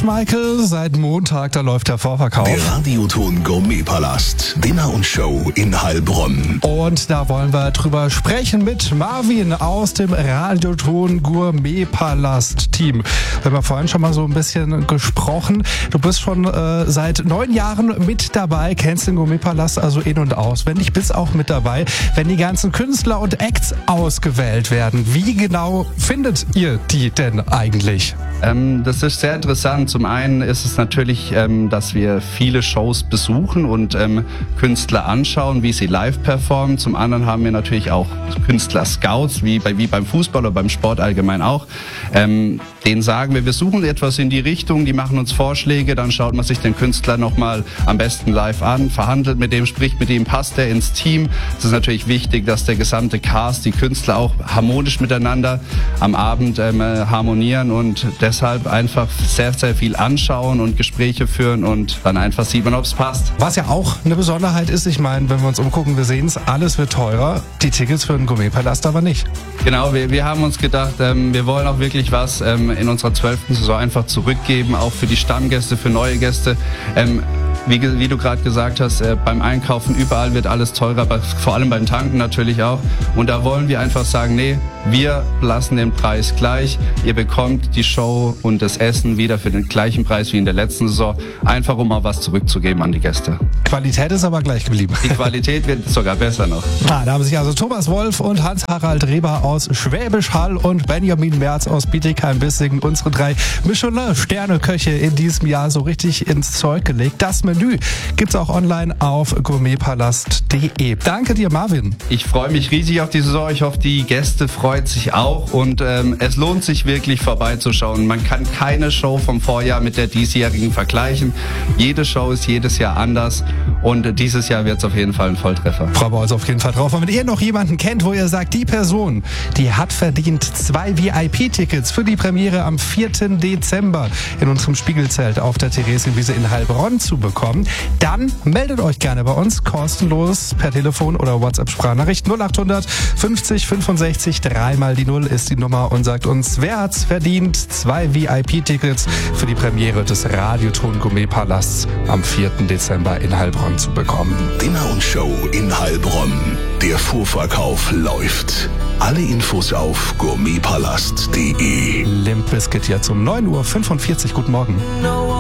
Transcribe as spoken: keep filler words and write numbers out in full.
George Michael, seit Montag, da läuft der Vorverkauf. Der Radioton Gourmetpalast, Dinner und Show in Heilbronn. Und da wollen wir drüber sprechen mit Marvin aus dem Radioton Gourmetpalast Team. Wir haben ja vorhin schon mal so ein bisschen gesprochen. Du bist schon äh, seit neun Jahren mit dabei, kennst den Gourmetpalast also in- und auswendig, bist auch mit dabei, wenn die ganzen Künstler und Acts ausgewählt werden. Wie genau findet ihr die denn eigentlich? Ähm, das ist sehr interessant. Zum einen ist es natürlich, ähm, dass wir viele Shows besuchen und ähm, Künstler anschauen, wie sie live performen. Zum anderen haben wir natürlich auch Künstler-Scouts, wie, bei, wie beim Fußball oder beim Sport allgemein auch. Ähm, denen sagen wir, wir suchen etwas in die Richtung, die machen uns Vorschläge, dann schaut man sich den Künstler nochmal am besten live an, verhandelt mit dem, spricht mit ihm, passt der ins Team. Es ist natürlich wichtig, dass der gesamte Cast, die Künstler auch harmonisch miteinander am Abend ähm, harmonieren und deshalb einfach sehr, sehr viel anschauen und Gespräche führen und dann einfach sieht man, ob es passt. Was ja auch eine Besonderheit ist, ich meine, wenn wir uns umgucken, wir sehen es, alles wird teurer, die Tickets für den Gourmetpalast aber nicht. Genau, wir, wir haben uns gedacht, ähm, wir wollen auch wirklich was ähm, in unserer zwölften Saison einfach zurückgeben, auch für die Stammgäste, für neue Gäste. Ähm, Wie, wie du gerade gesagt hast, äh, beim Einkaufen überall wird alles teurer, aber vor allem beim Tanken natürlich auch. Und da wollen wir einfach sagen, nee, wir lassen den Preis gleich. Ihr bekommt die Show und das Essen wieder für den gleichen Preis wie in der letzten Saison. Einfach um mal was zurückzugeben an die Gäste. Qualität ist aber gleich geblieben. Die Qualität wird sogar besser noch. Ah, da haben sich also Thomas Wolf und Hans-Harald Reber aus Schwäbisch Hall und Benjamin Merz aus Bietigheim-Bissingen, unsere drei Michelin-Sterne-Köche in diesem Jahr so richtig ins Zeug gelegt. Das Menü gibt's auch online auf gourmetpalast punkt de. Danke dir, Marvin. Ich freue mich riesig auf die Saison. Ich hoffe, die Gäste freut sich auch und ähm, es lohnt sich wirklich vorbeizuschauen. Man kann keine Show vom Vorjahr mit der diesjährigen vergleichen. Jede Show ist jedes Jahr anders und dieses Jahr wird es auf jeden Fall ein Volltreffer. Freuen wir uns auf jeden Fall drauf. Und wenn ihr noch jemanden kennt, wo ihr sagt, die Person, die hat verdient zwei V I P-Tickets für die Premiere am vierten Dezember in unserem Spiegelzelt auf der Theresienwiese in Heilbronn zu bekommen, dann meldet euch gerne bei uns kostenlos per Telefon oder WhatsApp-Sprachnachricht. null achthundert fünfzig fünfundsechzig, dreimal die Null ist die Nummer und sagt uns, wer hat's verdient, zwei V I P-Tickets für die Premiere des Radioton Gourmetpalasts am vierten Dezember in Heilbronn zu bekommen. Dinner und Show in Heilbronn. Der Vorverkauf läuft. Alle Infos auf gourmetpalast punkt de. Limp Bizkit jetzt um neun Uhr fünfundvierzig. Guten Morgen.